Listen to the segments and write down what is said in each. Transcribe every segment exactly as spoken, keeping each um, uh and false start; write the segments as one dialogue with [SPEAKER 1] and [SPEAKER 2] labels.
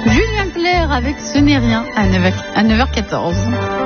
[SPEAKER 1] Julien Clerc avec Ce n'est rien à neuf heures quatorze.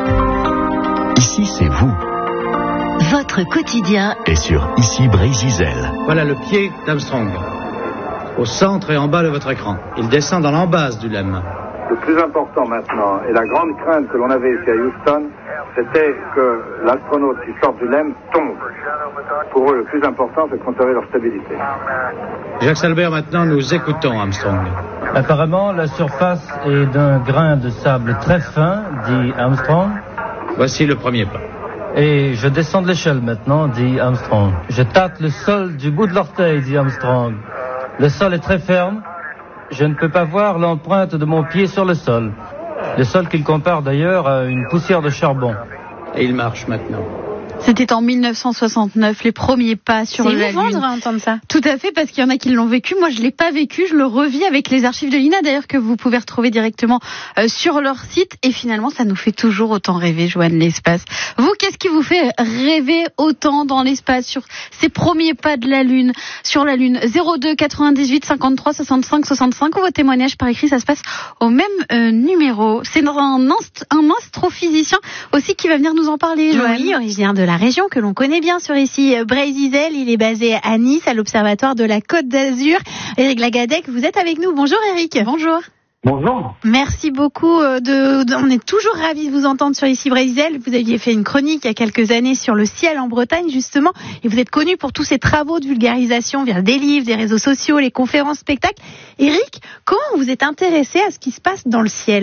[SPEAKER 2] Ici, c'est vous.
[SPEAKER 3] Votre quotidien
[SPEAKER 2] est sur Ici Brésil.
[SPEAKER 4] Voilà le pied d'Armstrong, au centre et en bas de votre écran. Il descend dans l'embase du lemme.
[SPEAKER 5] Le plus important maintenant, et la grande crainte que l'on avait ici à Houston, c'était que l'astronaute qui sort du lemme tombe. Pour eux, le plus important, c'est de conserver leur stabilité.
[SPEAKER 4] Jacques Salbert, maintenant, nous écoutons Armstrong.
[SPEAKER 6] Apparemment, la surface est d'un grain de sable très fin, dit Armstrong.
[SPEAKER 4] Voici le premier pas.
[SPEAKER 6] Et je descends de l'échelle maintenant, dit Armstrong. Je tâte le sol du bout de l'orteil, dit Armstrong. Le sol est très ferme. Je ne peux pas voir l'empreinte de mon pied sur le sol. Le sol qu'il compare d'ailleurs à une poussière de charbon.
[SPEAKER 4] Et il marche maintenant.
[SPEAKER 1] C'était en mille neuf cent soixante-neuf, les premiers pas sur la Lune.
[SPEAKER 7] C'est émouvant de entendre ça.
[SPEAKER 1] Tout à fait, parce qu'il y en a qui l'ont vécu. Moi, je l'ai pas vécu. Je le revis avec les archives de l'I N A, d'ailleurs, que vous pouvez retrouver directement euh, sur leur site. Et finalement, ça nous fait toujours autant rêver, Joanne, l'espace. Vous, qu'est-ce qui vous fait rêver autant dans l'espace, sur ces premiers pas de la Lune, sur la Lune? Zéro deux quatre-vingt-dix-huit cinquante-trois soixante-cinq soixante-cinq, ou vos témoignages par écrit, ça se passe au même euh, numéro. C'est un, inst- un astrophysicien aussi qui va venir nous en parler, Joanne.
[SPEAKER 7] Oui, originaire de la région que l'on connaît bien sur ici Brésil. Il est basé à Nice, à l'Observatoire de la Côte d'Azur. Éric Lagadec, vous êtes avec nous. Bonjour Éric.
[SPEAKER 1] Bonjour.
[SPEAKER 5] Bonjour.
[SPEAKER 7] Merci beaucoup. De, de, on est toujours ravis de vous entendre sur ici Brésil. Vous aviez fait une chronique il y a quelques années sur le ciel en Bretagne, justement. Et vous êtes connu pour tous ces travaux de vulgarisation via des livres, des réseaux sociaux, les conférences, spectacles. Éric, comment vous êtes intéressé à ce qui se passe dans le ciel ?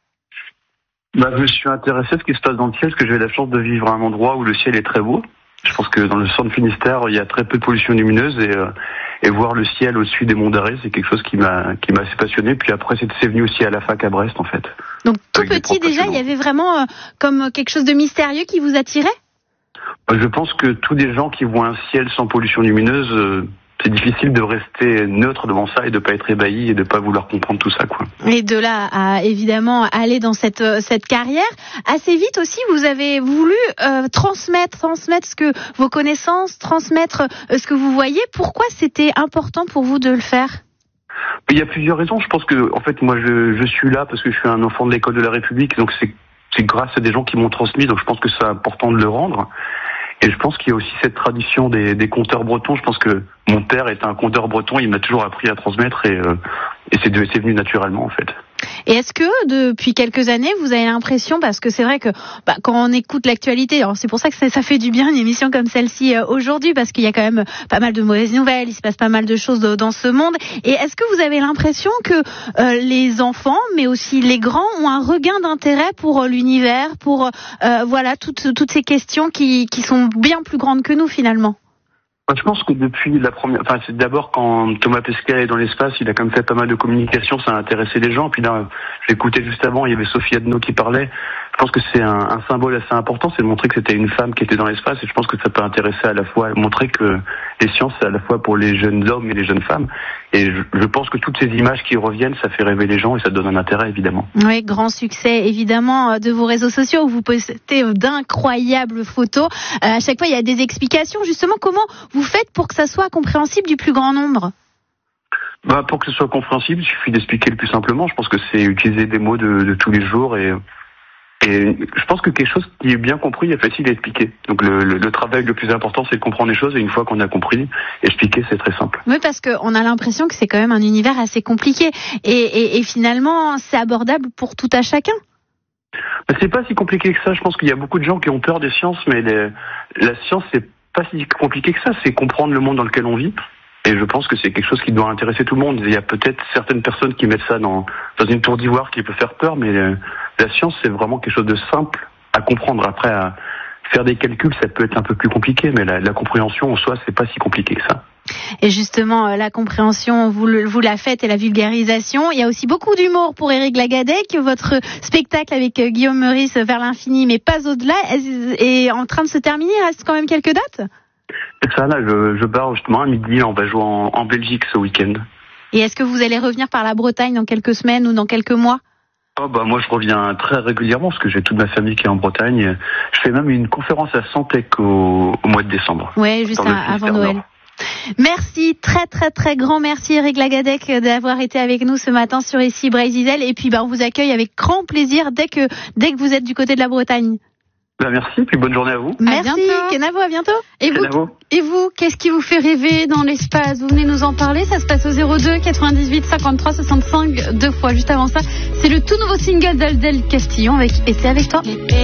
[SPEAKER 8] Bah, je me suis intéressé à ce qui se passe dans le ciel, parce que j'ai la chance de vivre à un endroit où le ciel est très beau. Je pense que dans le centre Finistère, il y a très peu de pollution lumineuse, et, euh, et voir le ciel au-dessus des monts d'Arrée, c'est quelque chose qui m'a, qui m'a assez passionné. Puis après, c'est, c'est venu aussi à la fac à Brest, en fait.
[SPEAKER 7] Donc tout petit déjà, il y avait vraiment euh, comme quelque chose de mystérieux qui vous attirait ?
[SPEAKER 8] Je pense que tous les gens qui voient un ciel sans pollution lumineuse, euh, c'est difficile de rester neutre devant ça et de pas être ébahi et de pas vouloir comprendre tout ça, quoi.
[SPEAKER 7] Et de là à évidemment aller dans cette cette carrière, assez vite aussi vous avez voulu euh, transmettre transmettre ce que vos connaissances, transmettre euh, ce que vous voyez. Pourquoi c'était important pour vous de le faire ?
[SPEAKER 8] Il y a plusieurs raisons. Je pense que en fait moi je je suis là parce que je suis un enfant de l'école de la République, donc c'est c'est grâce à des gens qui m'ont transmis, donc je pense que c'est important de le rendre. Et je pense qu'il y a aussi cette tradition des, des conteurs bretons. Je pense que mon père est un conteur breton, il m'a toujours appris à transmettre, et, euh, et c'est, de, c'est venu naturellement en fait.
[SPEAKER 7] Et est-ce que depuis quelques années, vous avez l'impression, parce que c'est vrai que bah, quand on écoute l'actualité, alors c'est pour ça que ça, ça fait du bien une émission comme celle-ci euh, aujourd'hui, parce qu'il y a quand même pas mal de mauvaises nouvelles, il se passe pas mal de choses de, dans ce monde. Et est-ce que vous avez l'impression que euh, les enfants, mais aussi les grands, ont un regain d'intérêt pour euh, l'univers, pour euh, voilà toutes toutes ces questions qui qui sont bien plus grandes que nous finalement?
[SPEAKER 8] Je pense que depuis la première, enfin c'est d'abord quand Thomas Pesquet est dans l'espace, il a quand même fait pas mal de communication, ça a intéressé les gens. Puis là, j'écoutais juste avant, il y avait Sophie Adno qui parlait. Je pense que c'est un, un symbole assez important, c'est de montrer que c'était une femme qui était dans l'espace, et je pense que ça peut intéresser à la fois, montrer que les sciences c'est à la fois pour les jeunes hommes et les jeunes femmes. Et je, je pense que toutes ces images qui reviennent, ça fait rêver les gens et ça donne un intérêt évidemment.
[SPEAKER 7] Oui, grand succès évidemment de vos réseaux sociaux où vous postez d'incroyables photos. Euh, à chaque fois, il y a des explications. Justement, comment vous faites pour que ça soit compréhensible du plus grand nombre ?
[SPEAKER 8] Bah, pour que ce soit compréhensible, il suffit d'expliquer le plus simplement. Je pense que c'est utiliser des mots de, de tous les jours, et Et je pense que quelque chose qui est bien compris est facile à expliquer. Donc le, le, le travail le plus important, c'est de comprendre les choses, et une fois qu'on a compris, expliquer, c'est très simple.
[SPEAKER 7] Oui, parce qu'on a l'impression que c'est quand même un univers assez compliqué. Et, et, et finalement, c'est abordable pour tout à chacun.
[SPEAKER 8] Ben, c'est pas si compliqué que ça. Je pense qu'il y a beaucoup de gens qui ont peur des sciences, mais les, la science, c'est pas si compliqué que ça. C'est comprendre le monde dans lequel on vit. Et je pense que c'est quelque chose qui doit intéresser tout le monde. Il y a peut-être certaines personnes qui mettent ça dans, dans une tour d'ivoire qui peut faire peur, mais euh, la science, c'est vraiment quelque chose de simple à comprendre. Après, à faire des calculs, ça peut être un peu plus compliqué, mais la, la compréhension en soi, c'est pas si compliqué que ça.
[SPEAKER 7] Et justement, la compréhension, vous, le, vous la faites, et la vulgarisation. Il y a aussi beaucoup d'humour pour Éric Lagadec. Votre spectacle avec Guillaume Meurice, Vers l'infini, mais pas au-delà, est en train de se terminer. Il reste quand même quelques dates.
[SPEAKER 8] C'est ça, là, je, je pars justement à midi. On va jouer en, en Belgique ce week-end.
[SPEAKER 7] Et est-ce que vous allez revenir par la Bretagne dans quelques semaines ou dans quelques mois ?
[SPEAKER 8] Oh bah moi je reviens très régulièrement parce que j'ai toute ma famille qui est en Bretagne. Je fais même une conférence à Santec au, au mois de décembre.
[SPEAKER 7] Ouais, juste à, avant Noël. Nord. Merci, très très très grand merci Eric Lagadec d'avoir été avec nous ce matin sur Ici Brésil. Et puis bah, on vous accueille avec grand plaisir dès que, dès que vous êtes du côté de la Bretagne.
[SPEAKER 8] Bah, merci, puis bonne journée à vous.
[SPEAKER 7] Merci, Kenavo, à bientôt.
[SPEAKER 1] Et vous, et vous, qu'est-ce qui vous fait rêver dans l'espace? Vous venez nous en parler, ça se passe au zéro deux quatre-vingt-dix-huit cinquante-trois soixante-cinq deux fois. Juste avant ça, c'est le tout nouveau single d'Adèle Castillon avec Et c'est avec toi.